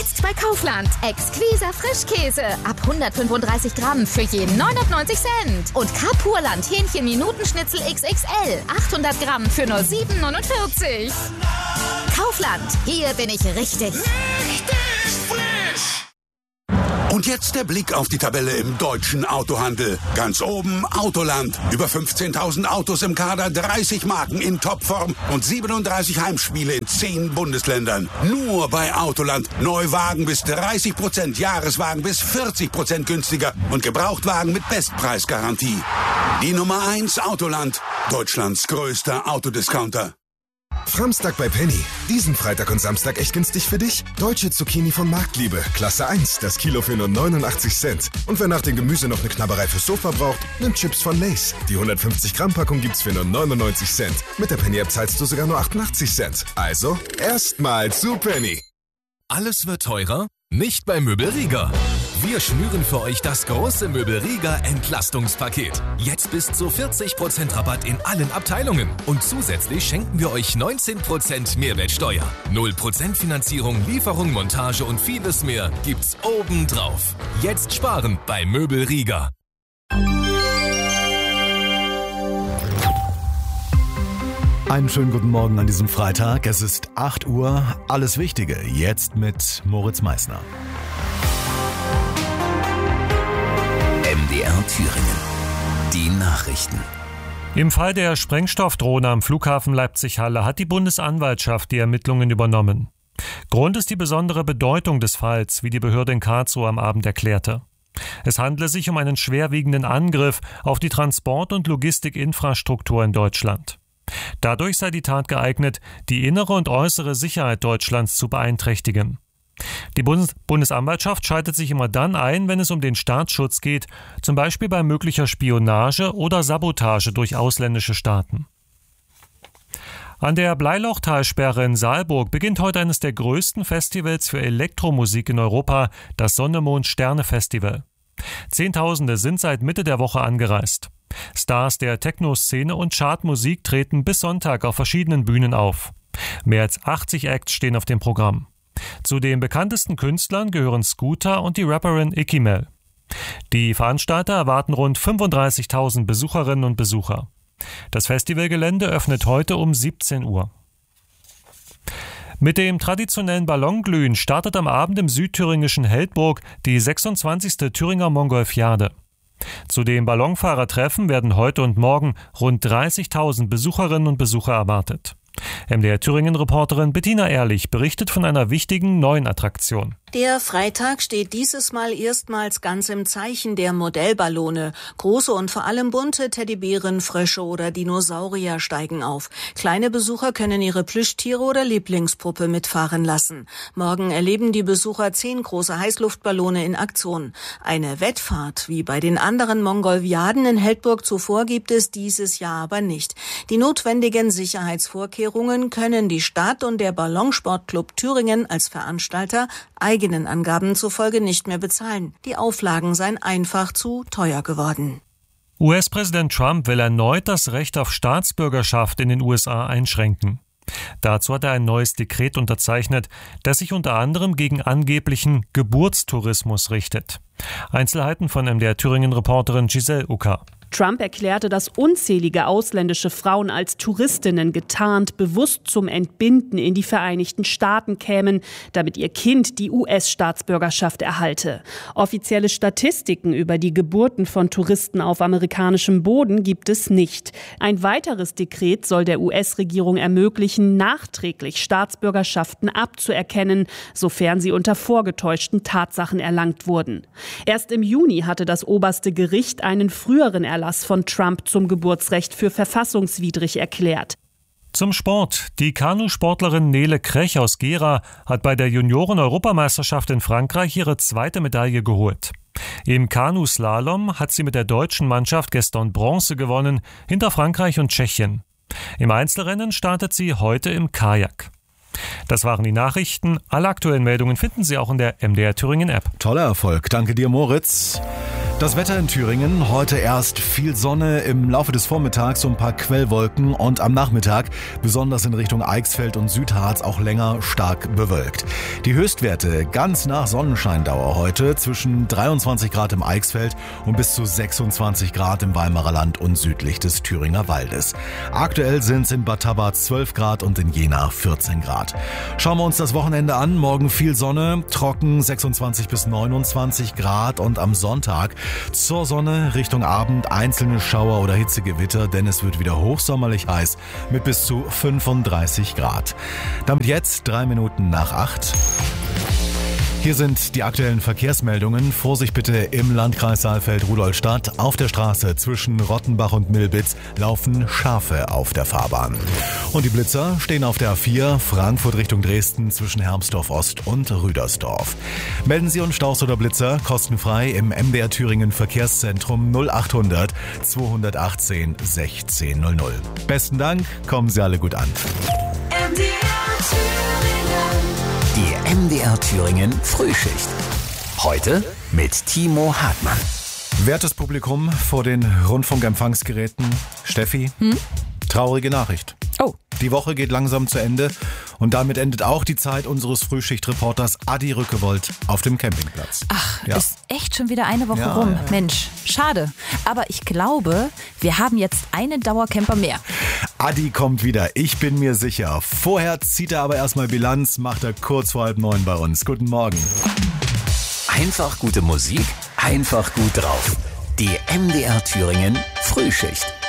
Jetzt bei Kaufland. Exquiser Frischkäse. Ab 135 Gramm für je 99 Cent. Und Kapurland Hähnchen-Minutenschnitzel XXL. 800 Gramm für nur 7,49. Kaufland. Hier bin ich richtig. Und jetzt der Blick auf die Tabelle im deutschen Autohandel. Ganz oben Autoland. Über 15.000 Autos im Kader, 30 Marken in Topform und 37 Heimspiele in 10 Bundesländern. Nur bei Autoland. Neuwagen bis 30%, Jahreswagen bis 40% günstiger und Gebrauchtwagen mit Bestpreisgarantie. Die Nummer 1 Autoland. Deutschlands größter Autodiscounter. Samstag bei Penny. Diesen Freitag und Samstag echt günstig für dich. Deutsche Zucchini von Marktliebe. Klasse 1. Das Kilo für nur 89 Cent. Und wer nach dem Gemüse noch eine Knabberei fürs Sofa braucht, nimmt Chips von Lay's. Die 150 Gramm Packung gibt's für nur 99 Cent. Mit der Penny App zahlst du sogar nur 88 Cent. Also, erstmal zu Penny. Alles wird teurer? Nicht bei Möbel Rieger. Wir schnüren für euch das große Möbel Rieger Entlastungspaket. Jetzt bis zu 40% Rabatt in allen Abteilungen. Und zusätzlich schenken wir euch 19% Mehrwertsteuer. 0% Finanzierung, Lieferung, Montage und vieles mehr gibt's obendrauf. Jetzt sparen bei Möbel Rieger. Einen schönen guten Morgen an diesem Freitag. Es ist 8 Uhr. Alles Wichtige jetzt mit Moritz Meissner. MDR Thüringen. Die Nachrichten. Im Fall der Sprengstoffdrohne am Flughafen Leipzig-Halle hat die Bundesanwaltschaft die Ermittlungen übernommen. Grund ist die besondere Bedeutung des Falls, wie die Behörde in Karlsruhe am Abend erklärte. Es handle sich um einen schwerwiegenden Angriff auf die Transport- und Logistikinfrastruktur in Deutschland. Dadurch sei die Tat geeignet, die innere und äußere Sicherheit Deutschlands zu beeinträchtigen. Die Bundesanwaltschaft schaltet sich immer dann ein, wenn es um den Staatsschutz geht, zum Beispiel bei möglicher Spionage oder Sabotage durch ausländische Staaten. An der Bleilochtalsperre in Saalburg beginnt heute eines der größten Festivals für Elektromusik in Europa, das Sonne-Mond-Sterne-Festival. Zehntausende sind seit Mitte der Woche angereist. Stars der Techno-Szene und Chartmusik treten bis Sonntag auf verschiedenen Bühnen auf. Mehr als 80 Acts stehen auf dem Programm. Zu den bekanntesten Künstlern gehören Scooter und die Rapperin Icky Mel. Die Veranstalter erwarten rund 35.000 Besucherinnen und Besucher. Das Festivalgelände öffnet heute um 17 Uhr. Mit dem traditionellen Ballonglühen startet am Abend im südthüringischen Heldburg die 26. Thüringer Mongolfiade. Zu den Ballonfahrertreffen werden heute und morgen rund 30.000 Besucherinnen und Besucher erwartet. MDR Thüringen-Reporterin Bettina Ehrlich berichtet von einer wichtigen neuen Attraktion. Der Freitag steht dieses Mal erstmals ganz im Zeichen der Modellballone. Große und vor allem bunte Teddybären, Frösche oder Dinosaurier steigen auf. Kleine Besucher können ihre Plüschtiere oder Lieblingspuppe mitfahren lassen. Morgen erleben die Besucher 10 große Heißluftballone in Aktion. Eine Wettfahrt wie bei den anderen Mongolfiaden in Heldburg zuvor gibt es dieses Jahr aber nicht. Die notwendigen Sicherheitsvorkehrungen können die Stadt und der Ballonsportclub Thüringen als Veranstalter eigenen Angaben zufolge nicht mehr bezahlen. Die Auflagen seien einfach zu teuer geworden. US-Präsident Trump will erneut das Recht auf Staatsbürgerschaft in den USA einschränken. Dazu hat er ein neues Dekret unterzeichnet, das sich unter anderem gegen angeblichen Geburtstourismus richtet. Einzelheiten von MDR Thüringen-Reporterin Giselle Ucker. Trump erklärte, dass unzählige ausländische Frauen als Touristinnen getarnt bewusst zum Entbinden in die Vereinigten Staaten kämen, damit ihr Kind die US-Staatsbürgerschaft erhalte. Offizielle Statistiken über die Geburten von Touristen auf amerikanischem Boden gibt es nicht. Ein weiteres Dekret soll der US-Regierung ermöglichen, nachträglich Staatsbürgerschaften abzuerkennen, sofern sie unter vorgetäuschten Tatsachen erlangt wurden. Erst im Juni hatte das oberste Gericht einen früheren Erlass von Trump zum Geburtsrecht für verfassungswidrig erklärt. Zum Sport. Die Kanusportlerin Nele Krech aus Gera hat bei der Junioren-Europameisterschaft in Frankreich ihre zweite Medaille geholt. Im Kanuslalom hat sie mit der deutschen Mannschaft gestern Bronze gewonnen, hinter Frankreich und Tschechien. Im Einzelrennen startet sie heute im Kajak. Das waren die Nachrichten. Alle aktuellen Meldungen finden Sie auch in der MDR Thüringen App. Toller Erfolg. Danke dir, Moritz. Das Wetter in Thüringen, heute erst viel Sonne, im Laufe des Vormittags so ein paar Quellwolken und am Nachmittag, besonders in Richtung Eichsfeld und Südharz, auch länger stark bewölkt. Die Höchstwerte ganz nach Sonnenscheindauer heute zwischen 23 Grad im Eichsfeld und bis zu 26 Grad im Weimarer Land und südlich des Thüringer Waldes. Aktuell sind es in Bad Tabbart 12 Grad und in Jena 14 Grad. Schauen wir uns das Wochenende an. Morgen viel Sonne, trocken 26 bis 29 Grad und am Sonntag zur Sonne Richtung Abend einzelne Schauer oder Hitzegewitter, denn es wird wieder hochsommerlich heiß mit bis zu 35 Grad. Damit jetzt 3 Minuten nach 8. Hier sind die aktuellen Verkehrsmeldungen. Vorsicht bitte im Landkreis Saalfeld-Rudolstadt. Auf der Straße zwischen Rottenbach und Milbitz laufen Schafe auf der Fahrbahn. Und die Blitzer stehen auf der A4 Frankfurt Richtung Dresden zwischen Hermsdorf Ost und Rüdersdorf. Melden Sie uns Staus oder Blitzer kostenfrei im MDR Thüringen Verkehrszentrum 0800 218 1600. Besten Dank, kommen Sie alle gut an. Die MDR Thüringen Frühschicht. Heute mit Timo Hartmann. Wertes Publikum vor den Rundfunkempfangsgeräten. Steffi, traurige Nachricht. Oh. Die Woche geht langsam zu Ende und damit endet auch die Zeit unseres Frühschichtreporters Adi Rückewold auf dem Campingplatz. Ach, ist echt schon wieder eine Woche rum. Ja. Mensch, schade. Aber ich glaube, wir haben jetzt einen Dauercamper mehr. Adi kommt wieder, ich bin mir sicher. Vorher zieht er aber erstmal Bilanz, macht er kurz vor 8:30 bei uns. Guten Morgen. Einfach gute Musik, einfach gut drauf. Die MDR Thüringen Frühschicht.